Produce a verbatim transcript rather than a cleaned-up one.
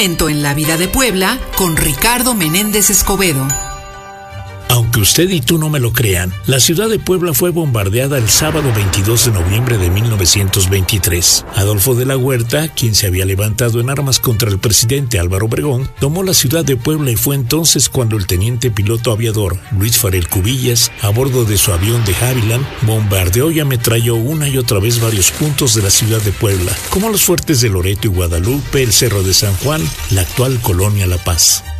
momento en la vida de Puebla con Ricardo Menéndez Escobedo. Aunque usted y tú no me lo crean, la ciudad de Puebla fue bombardeada el sábado veintidós de noviembre de mil novecientos veintitrés. Adolfo de la Huerta, quien se había levantado en armas contra el presidente Álvaro Obregón, tomó la ciudad de Puebla y fue entonces cuando el teniente piloto aviador Luis Farel Cubillas, a bordo de su avión de Havilland, bombardeó y ametralló una y otra vez varios puntos de la ciudad de Puebla, como los fuertes de Loreto y Guadalupe, el Cerro de San Juan, la actual Colonia La Paz.